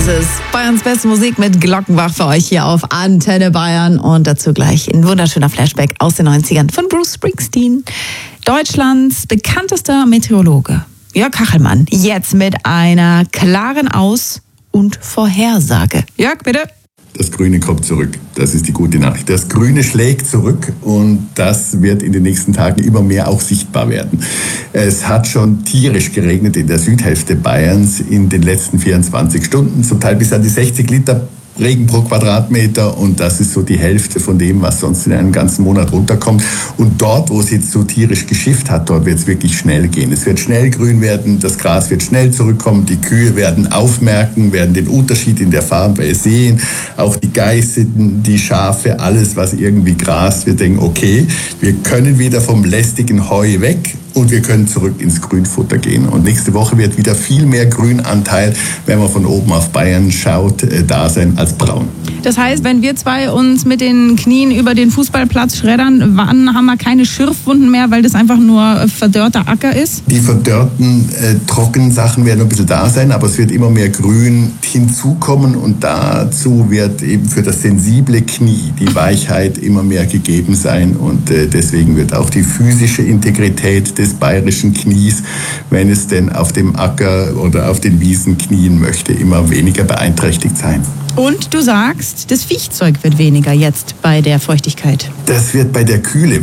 ist es. Bayerns beste Musik mit Glockenbach für euch hier auf Antenne Bayern. Und dazu gleich ein wunderschöner Flashback aus den 90ern von Bruce Springsteen. Deutschlands bekanntester Meteorologe Jörg Kachelmann. Jetzt mit einer klaren Aus- und Vorhersage. Jörg, bitte. Das Grüne kommt zurück. Das ist die gute Nachricht. Das Grüne schlägt zurück und das wird in den nächsten Tagen immer mehr auch sichtbar werden. Es hat schon tierisch geregnet in der Südhälfte Bayerns in den letzten 24 Stunden, zum Teil bis an die 60 Liter Regen pro Quadratmeter, und das ist so die Hälfte von dem, was sonst in einem ganzen Monat runterkommt. Und dort, wo es jetzt so tierisch geschifft hat, dort wird es wirklich schnell gehen. Es wird schnell grün werden, das Gras wird schnell zurückkommen, die Kühe werden aufmerken, werden den Unterschied in der Farbe sehen, auch die Geiße, die Schafe, alles, was irgendwie grast, wir denken, okay, wir können wieder vom lästigen Heu weg und wir können zurück ins Grünfutter gehen. Und nächste Woche wird wieder viel mehr Grünanteil, wenn man von oben auf Bayern schaut, da sein als braun. Das heißt, wenn wir zwei uns mit den Knien über den Fußballplatz schreddern, wann haben wir keine Schürfwunden mehr, weil das einfach nur verdörrter Acker ist? Die verdörrten, trockenen Sachen werden ein bisschen da sein, aber es wird immer mehr Grün hinzukommen, und dazu wird eben für das sensible Knie die Weichheit immer mehr gegeben sein, und deswegen wird auch die physische Integrität des bayerischen Knies, wenn es denn auf dem Acker oder auf den Wiesen knien möchte, immer weniger beeinträchtigt sein. Und du sagst, das Viehzeug wird weniger jetzt bei der Feuchtigkeit. Das wird bei der Kühle